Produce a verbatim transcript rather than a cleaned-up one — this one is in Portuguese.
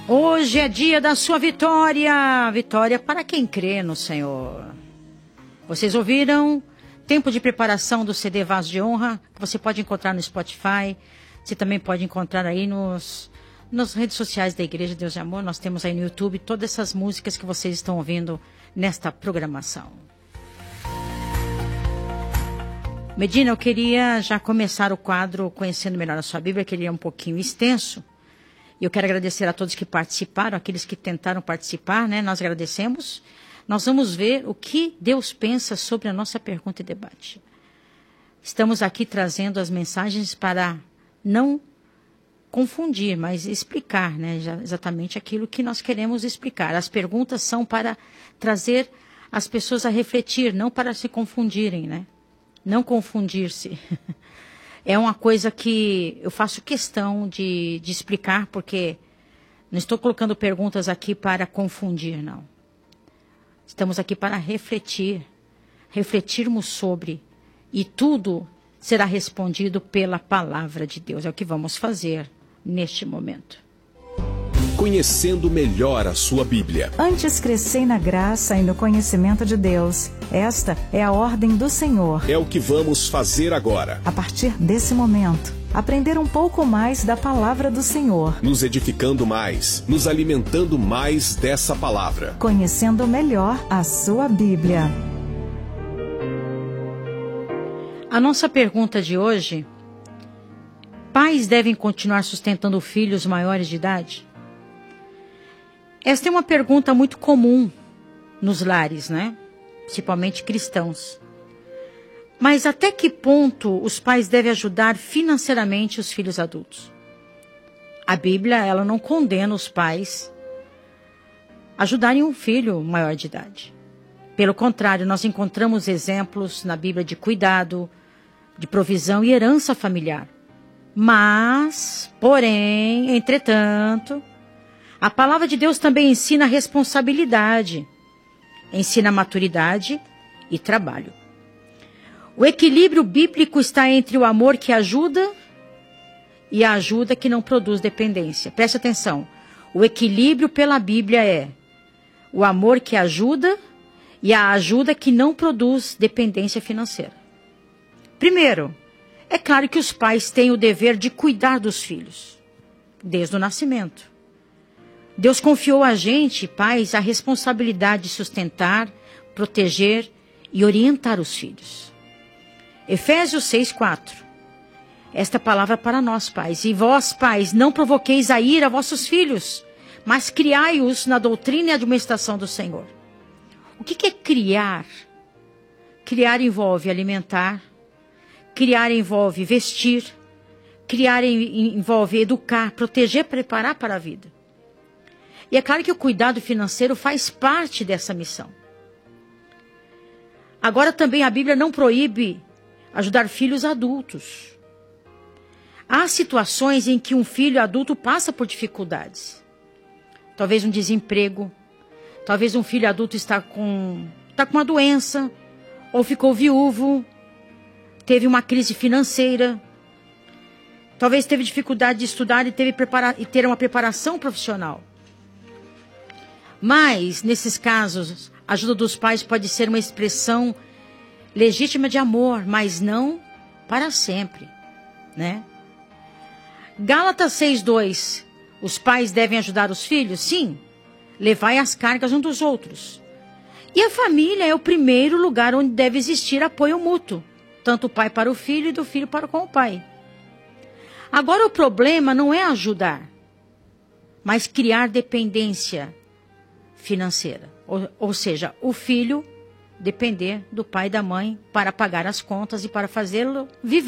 Hoje é dia da sua vitória. Vitória para quem crê no Senhor. Vocês ouviram? Tempo de preparação do C D Vaso de Honra, que você pode encontrar no Spotify. Você também pode encontrar aí nos, nas redes sociais da Igreja Deus de Amor. Nós temos aí no YouTube todas essas músicas que vocês estão ouvindo nesta programação. Medina, eu queria já começar o quadro Conhecendo Melhor a Sua Bíblia, que ele é um pouquinho extenso. E eu quero agradecer a todos que participaram, aqueles que tentaram participar, né? Nós agradecemos. Nós vamos ver o que Deus pensa sobre a nossa pergunta e debate. Estamos aqui trazendo as mensagens para não confundir, mas explicar, né? Já exatamente aquilo que nós queremos explicar. As perguntas são para trazer as pessoas a refletir, não para se confundirem, né? Não confundir-se. É uma coisa que eu faço questão de, de explicar, porque não estou colocando perguntas aqui para confundir, não. Estamos aqui para refletir, refletirmos sobre, e tudo será respondido pela palavra de Deus. É o que vamos fazer neste momento. Conhecendo melhor a sua Bíblia. Antes crescei na graça e no conhecimento de Deus. Esta é a ordem do Senhor. É o que vamos fazer agora. A partir desse momento, aprender um pouco mais da palavra do Senhor. Nos edificando mais, nos alimentando mais dessa palavra. Conhecendo melhor a sua Bíblia. A nossa pergunta de hoje: pais devem continuar sustentando filhos maiores de idade? Esta é uma pergunta muito comum nos lares, né? Principalmente cristãos. Mas até que ponto os pais devem ajudar financeiramente os filhos adultos? A Bíblia, ela não condena os pais a ajudarem um filho maior de idade. Pelo contrário, nós encontramos exemplos na Bíblia de cuidado, de provisão e herança familiar. Mas, porém, entretanto, a palavra de Deus também ensina responsabilidade, ensina maturidade e trabalho. O equilíbrio bíblico está entre o amor que ajuda e a ajuda que não produz dependência. Preste atenção. O equilíbrio pela Bíblia é o amor que ajuda e a ajuda que não produz dependência financeira. Primeiro, é claro que os pais têm o dever de cuidar dos filhos, desde o nascimento. Deus confiou a gente, pais, a responsabilidade de sustentar, proteger e orientar os filhos. Efésios seis, quatro. Esta palavra para nós, pais. E vós, pais, não provoqueis a ira a vossos filhos, mas criai-os na doutrina e admoestação do Senhor. O que é criar? Criar envolve alimentar, criar envolve vestir, criar envolve educar, proteger, preparar para a vida. E é claro que o cuidado financeiro faz parte dessa missão. Agora também a Bíblia não proíbe ajudar filhos adultos. Há situações em que um filho adulto passa por dificuldades. Talvez um desemprego, talvez um filho adulto está com, está com uma doença, ou ficou viúvo, teve uma crise financeira, talvez teve dificuldade de estudar e, teve prepara- e ter uma preparação profissional. Mas, nesses casos, a ajuda dos pais pode ser uma expressão legítima de amor, mas não para sempre, né? Gálatas seis, dois. Os pais devem ajudar os filhos? Sim. Levai as cargas um dos outros. E a família é o primeiro lugar onde deve existir apoio mútuo, tanto o pai para o filho e do filho para com o pai. Agora, o problema não é ajudar, mas criar dependência financeira, ou, ou seja, o filho depender do pai e da mãe para pagar as contas e para fazê-lo viver.